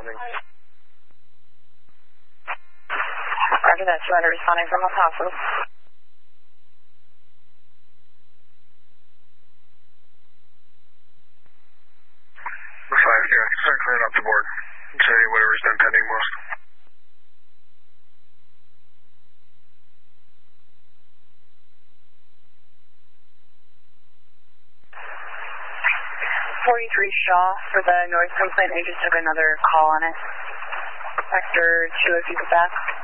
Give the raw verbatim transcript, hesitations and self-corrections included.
responding. Roger that, two hundred responding from El Paso. five, yeah, start clearing up the board. Say whatever's been pending most. forty-three Shaw for the noise complaint. I just took another call on it. Sector two, if you get back.